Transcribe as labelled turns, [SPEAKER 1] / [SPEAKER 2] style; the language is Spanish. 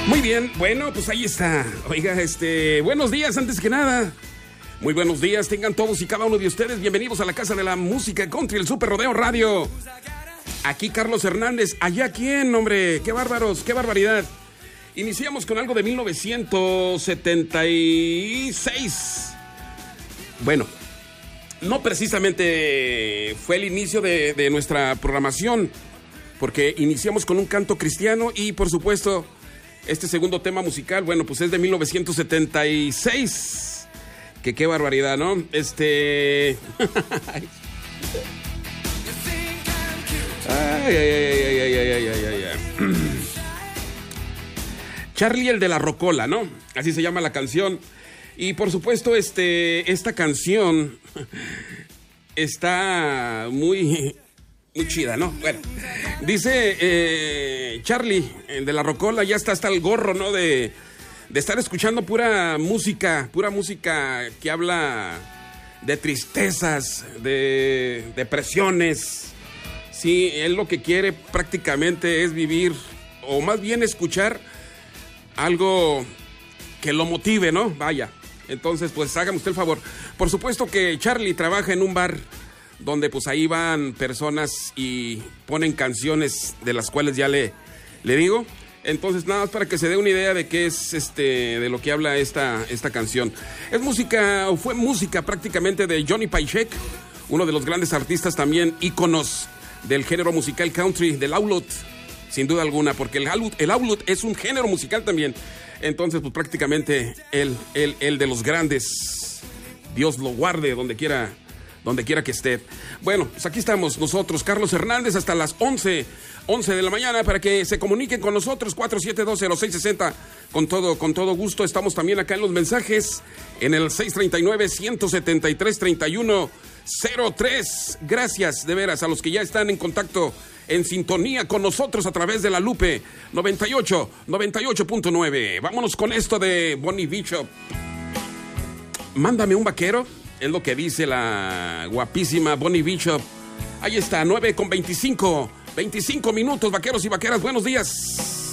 [SPEAKER 1] Muy bien, bueno, pues ahí está. Oiga, buenos días antes que nada. Muy buenos días, tengan todos y cada uno de ustedes. Bienvenidos a la Casa de la Música Country, el Super Rodeo Radio. Aquí Carlos Hernández, allá quién, hombre, qué bárbaros, qué barbaridad. Iniciamos con algo de 1976. Bueno, no precisamente fue el inicio de nuestra programación, porque iniciamos con un canto cristiano y por supuesto este segundo tema musical, bueno, pues es de 1976. Que qué barbaridad, ¿no? Charlie el de la Rocola, ¿no? Así se llama la canción. Y por supuesto, esta canción está muy chida, ¿no? Bueno, dice Charlie, el de la Rocola, ya está hasta el gorro, ¿no? De estar escuchando pura música que habla de tristezas, de depresiones. Sí, él lo que quiere prácticamente es vivir, o más bien escuchar algo que lo motive, ¿no? Vaya, entonces pues hágame usted el favor. Por supuesto que Charlie trabaja en un bar donde pues ahí van personas y ponen canciones de las cuales ya le digo. Entonces, nada más para que se dé una idea de qué es de lo que habla esta canción. Es música, o fue música prácticamente de Johnny Paycheck, uno de los grandes artistas también íconos del género musical country, del outlaw, sin duda alguna, porque el outlaw es un género musical también. Entonces, pues prácticamente el de los grandes. Dios lo guarde donde quiera que esté. Bueno, pues aquí estamos nosotros, Carlos Hernández, hasta las 11 de la mañana, para que se comuniquen con nosotros, 4720660, con todo gusto. Estamos también acá en los mensajes, en el 639-173-3103. Gracias, de veras, a los que ya están en contacto, en sintonía con nosotros a través de la Lupe 98.9. Vámonos con esto de Bonnie Bishop. Mándame un vaquero. Es lo que dice la guapísima Bonnie Bishop. Ahí está, 9:25. 25 minutos, vaqueros y vaqueras. Buenos días.